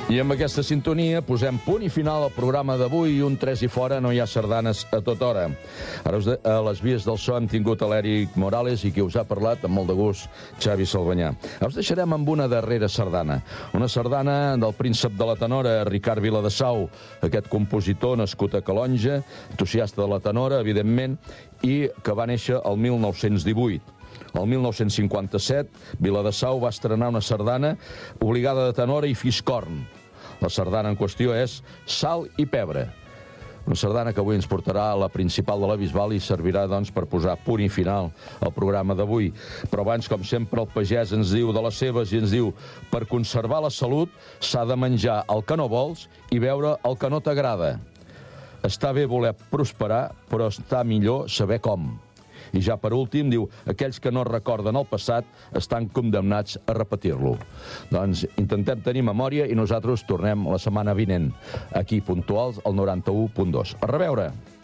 I amb aquesta sintonia posem punt i final al programa d'avui i un 3 i fora no hi ha sardanes a tota hora. Ara a les vies del so hem tingut a l'Eric Morales i qui us ha parlat amb molt de gust, Xavi Salvanyà. Us deixarem amb una darrera sardana. Una sardana del príncep de la tenora, Ricard Viladesau, aquest compositor nascut a Calonja, entusiasta de la tenora, evidentment, i que va néixer el 1918. El 1957, Viladesau va estrenar una sardana obligada de tenora i fiscorn. La sardana en qüestió és Sal i Pebre. Una sardana que avui ens portarà a la principal de la Bisbal i servirà, doncs, per posar punt i final al programa d'avui. Però abans, com sempre, el pagès ens diu de les seves i ens diu: per conservar la salut s'ha de menjar el que no vols i beure el que no t'agrada. Està bé voler prosperar, però està millor saber com. I ja per últim diu: aquells que no recorden el passat estan condemnats a repetir-lo. Doncs intentem tenir memòria i nosaltres tornem la setmana vinent, aquí puntuals al 91.2. A reveure!